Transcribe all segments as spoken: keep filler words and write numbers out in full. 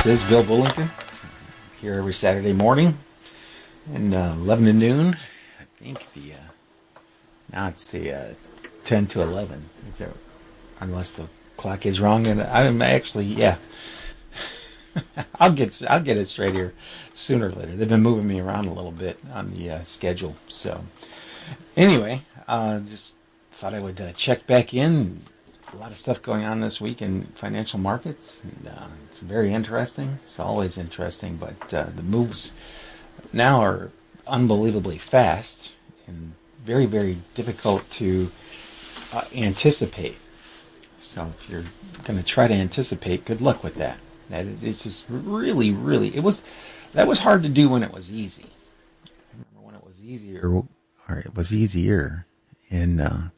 is Bill Bullington, here every Saturday morning, and uh, eleven to noon. I think the uh, now it's the uh, ten to eleven. Is there, unless the clock is wrong, and I'm actually yeah. I'll get I'll get it straight here sooner or later. They've been moving me around a little bit on the uh, schedule. So anyway, uh, just thought I would uh, check back in. A lot of stuff going on this week in financial markets. And, uh, it's very interesting. It's always interesting, but uh, the moves now are unbelievably fast and very, very difficult to uh, anticipate. So if you're going to try to anticipate, good luck with that. That is, it's just really, really, it was, that was hard to do when it was easy. I remember when it was easier, or it was easier in, uh,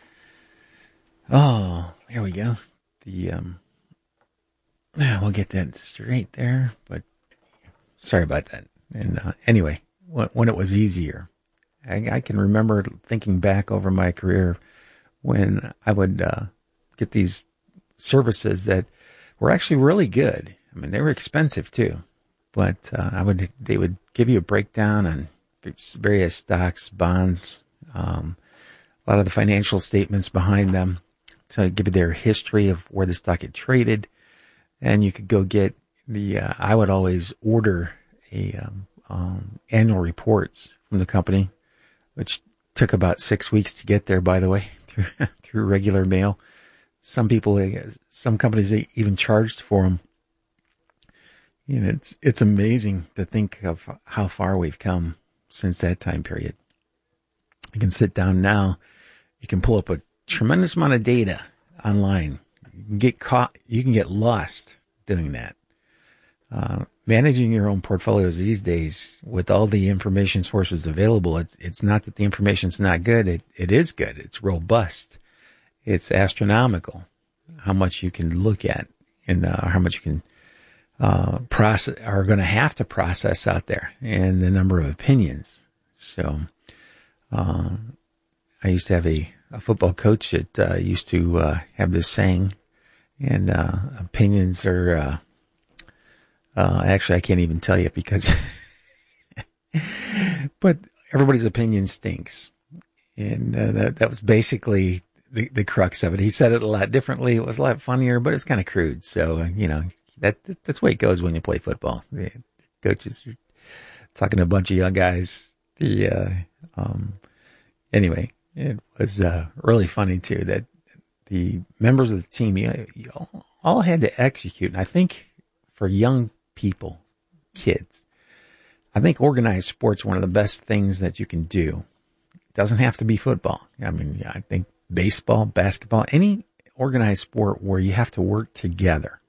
oh, there we go. The, um, yeah, we'll get that straight there, but sorry about that. And, uh, anyway, when, when it was easier, I, I can remember thinking back over my career when I would, uh, get these services that were actually really good. I mean, they were expensive too, but, uh, I would, they would give you a breakdown on various stocks, bonds, um, a lot of the financial statements behind them. So give you their history of where the stock had traded, and you could go get the. Uh, I would always order a um, um, annual reports from the company, which took about six weeks to get there. By the way, through through regular mail. Some people, some companies, they even charged for them. You know, it's it's amazing to think of how far we've come since that time period. You can sit down now. You can pull up a tremendous amount of data online. You can get caught, you can get lost doing that. Uh, managing your own portfolios these days with all the information sources available, it's, it's not that the information's not good. It, it is good. It's robust. It's astronomical how much you can look at and uh, how much you can uh, process, are going to have to process out there, and the number of opinions. So, uh, I used to have a A football coach that uh, used to uh, have this saying, and uh, opinions are, uh, uh, actually I can't even tell you because, but everybody's opinion stinks. And uh, that, that was basically the, the crux of it. He said it a lot differently. It was a lot funnier, but it's kind of crude. So, uh, you know, that that's the way it goes when you play football. The coaches are talking to a bunch of young guys. The, uh, um, anyway. It was uh, really funny, too, that the members of the team you, you all had to execute. And I think for young people, kids, I think organized sports are one of the best things that you can do. It doesn't have to be football. I mean, I think baseball, basketball, any organized sport where you have to work together.